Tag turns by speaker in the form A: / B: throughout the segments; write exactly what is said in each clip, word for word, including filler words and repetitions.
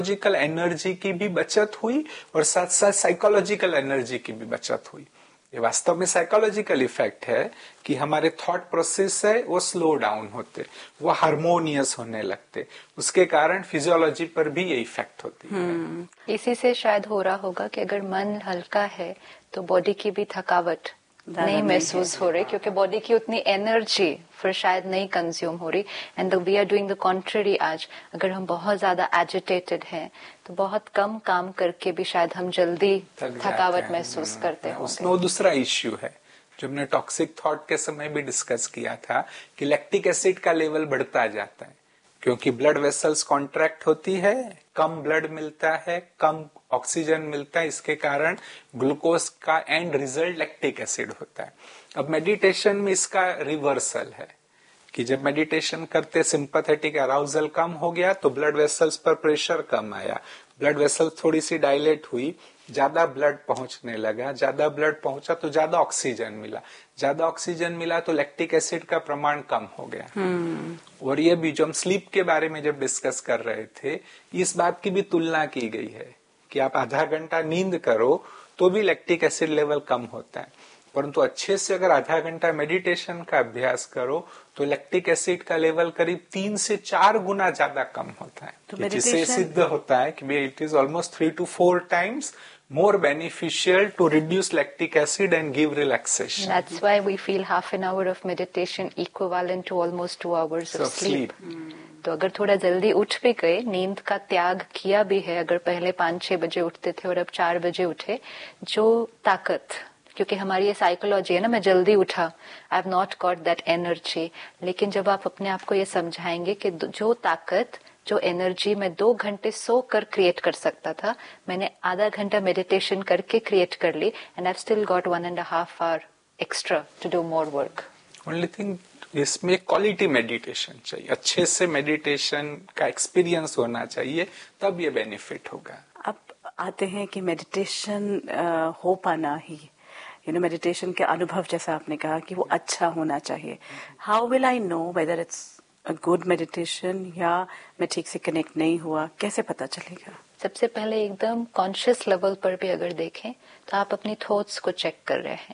A: Physiological energy की भी बचत हुई और साथ साथ साइकोलॉजिकल एनर्जी की भी बचत हुई। ये वास्तव में साइकोलॉजिकल इफेक्ट है कि हमारे थॉट प्रोसेस है वो स्लो डाउन होते, वो हार्मोनियस होने लगते, उसके कारण फिजियोलॉजी पर भी ये इफेक्ट होती है।
B: इसी से शायद हो रहा होगा कि अगर मन हल्का है तो बॉडी की भी थकावट नहीं महसूस हो रही, क्योंकि बॉडी की उतनी एनर्जी फिर शायद नहीं कंज्यूम हो रही। And we are doing the contrary. आज अगर हम बहुत ज्यादा एजिटेटेड हैं तो बहुत कम काम करके भी शायद हम जल्दी थकावट महसूस करते हैं।
A: उसमें दूसरा इश्यू है जो हमने टॉक्सिक थॉट के समय भी डिस्कस किया था कि लैक्टिक एसिड का लेवल बढ़ता जाता है, क्योंकि ब्लड वेसल्स कॉन्ट्रैक्ट होती है, कम ब्लड मिलता है, कम ऑक्सीजन मिलता है, इसके कारण ग्लूकोज का एंड रिजल्ट लैक्टिक एसिड होता है। अब मेडिटेशन में इसका रिवर्सल है कि जब मेडिटेशन करते सिंपैथेटिक अराउजल कम हो गया तो ब्लड वेसल्स पर प्रेशर कम आया, ब्लड वेसल थोड़ी सी डायलेट हुई, ज्यादा ब्लड पहुंचने लगा, ज्यादा ब्लड पहुंचा तो ज्यादा ऑक्सीजन मिला, ज्यादा ऑक्सीजन मिला तो लैक्टिक एसिड का प्रमाण कम हो गया। hmm. और ये भी जो हम स्लीप के बारे में जब डिस्कस कर रहे थे, इस बात की भी तुलना की गई है कि आप आधा घंटा नींद करो तो भी लैक्टिक एसिड लेवल कम होता है, परंतु अच्छे से अगर आधा घंटा मेडिटेशन का अभ्यास करो तो लैक्टिक एसिड का लेवल करीब तीन से चार गुना ज्यादा कम होता है। तो जिससे सिद्ध होता है कि it is almost three to four times more beneficial to reduce lactic acid and give relaxation.
B: That's why we feel half an hour of meditation equivalent to almost two hours of so sleep. sleep. तो अगर थोड़ा जल्दी उठ भी गए, नींद का त्याग किया भी है, अगर पहले पाँच छह बजे उठते थे और अब चार बजे उठे, जो ताकत, क्योंकि हमारी ये साइकोलॉजी है ना, मैं जल्दी उठा, I have not got that energy. लेकिन जब आप अपने आप को ये समझाएंगे कि जो ताकत, जो एनर्जी मैं दो घंटे सो कर क्रिएट कर सकता था, मैंने आधा घंटा मेडिटेशन करके क्रिएट कर ली, and I still got one and half hour extra to do more work.
A: Only thing इसमें क्वालिटी मेडिटेशन चाहिए, अच्छे से मेडिटेशन का एक्सपीरियंस होना चाहिए, तब ये बेनिफिट होगा।
C: अब आते हैं कि मेडिटेशन हो पाना ही, यू नो, मेडिटेशन के अनुभव, जैसा आपने कहा कि वो अच्छा होना चाहिए। How will I know whether it's a good meditation या मैं ठीक से कनेक्ट नहीं हुआ, कैसे पता चलेगा?
B: सबसे पहले एकदम कॉन्शियस लेवल पर भी अगर देखें तो आप अपनी थॉट्स को चेक कर रहे हैं।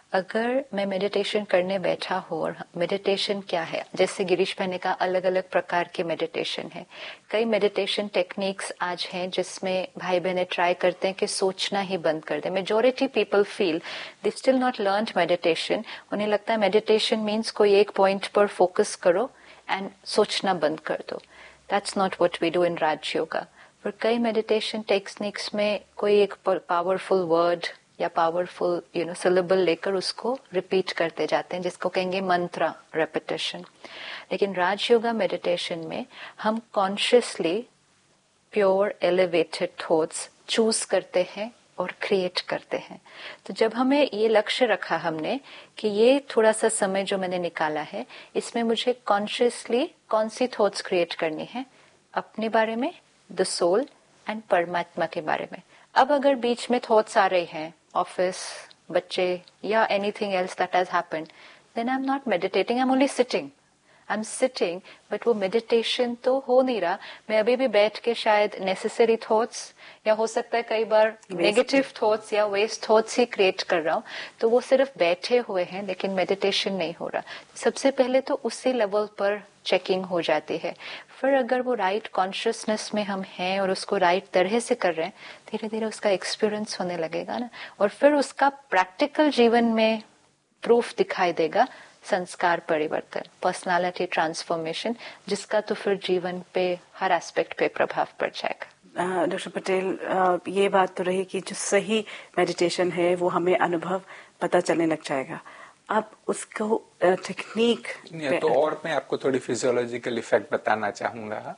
B: अगर मैं मेडिटेशन करने बैठा हूँ, और मेडिटेशन क्या है, जैसे गिरीश भाई ने कहा अलग अलग प्रकार के मेडिटेशन है। कई मेडिटेशन टेक्निक्स आज हैं जिसमें भाई बहनें ट्राई करते हैं कि सोचना ही बंद कर दें। Majority people feel they still not learn meditation. उन्हें लगता है मेडिटेशन मीन्स कोई एक पॉइंट पर फोकस करो एंड सोचना बंद कर दो। That's not what we do in राज योगा। पर कई मेडिटेशन टेक्निक्स में कोई एक पावरफुल वर्ड या पावरफुल यू नो सिलेबल लेकर उसको रिपीट करते जाते हैं, जिसको कहेंगे मंत्र रेपिटेशन। लेकिन राज योगा मेडिटेशन में हम consciously pure elevated thoughts choose करते हैं और क्रिएट करते हैं। तो जब हमें ये लक्ष्य रखा हमने कि ये थोड़ा सा समय जो मैंने निकाला है, इसमें मुझे कॉन्शियसली कौन सी थॉट्स क्रिएट करनी है, अपने बारे में, द सोल एंड परमात्मा के बारे में। अब अगर बीच में थॉट्स आ रही हैं, ऑफिस, बच्चे या anything else that has happened, then I am not meditating, I am only sitting. I am sitting, but वो मेडिटेशन तो हो नहीं रहा। मैं अभी भी बैठ के शायद नेसेसरी थॉट्स या हो सकता है कई बार नेगेटिव थॉट्स या वेस्ट थॉट्स ही क्रिएट कर रहा हूँ। तो वो सिर्फ बैठे हुए हैं लेकिन मेडिटेशन नहीं हो रहा। सबसे पहले तो उसी लेवल पर चेकिंग हो जाती है। फिर अगर वो राइट कॉन्शियसनेस में हम हैं और उसको राइट तरह से कर रहे हैं, धीरे धीरे उसका एक्सपीरियंस होने लगेगा ना, और फिर उसका प्रैक्टिकल जीवन में प्रूफ दिखाई देगा। संस्कार परिवर्तन, पर्सनालिटी ट्रांसफॉर्मेशन, जिसका तो फिर जीवन पे हर एस्पेक्ट पे प्रभाव पड़ जाएगा।
C: डॉक्टर पटेल, ये बात तो रही कि जो सही मेडिटेशन है वो हमें अनुभव पता चलने लग जाएगा। अब उसको टेक्निक
A: तो और मैं आपको थोड़ी फिजियोलॉजिकल इफेक्ट बताना चाहूंगा।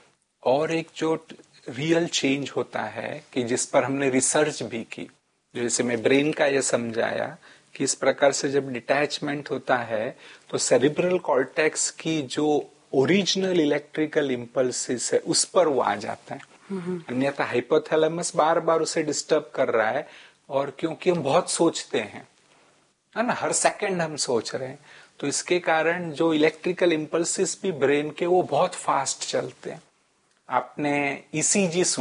A: और एक जो रियल चेंज होता है कि जिस पर हमने रिसर्च भी की, जैसे मैं ब्रेन का ये समझाया कि इस प्रकार से जब डिटैचमेंट होता है तो सेरिब्रल कॉर्टेक्स की जो ओरिजिनल इलेक्ट्रिकल इम्पल्सिस है उस पर वो आ जाता है। अन्यथा हाइपोथैलेमस बार बार उसे डिस्टर्ब कर रहा है, और क्योंकि हम बहुत सोचते हैं, है ना, हर सेकंड हम सोच रहे हैं, तो इसके कारण जो इलेक्ट्रिकल इम्पल्सिस भी ब्रेन के वो बहुत फास्ट चलते हैं। आपने ईसीजी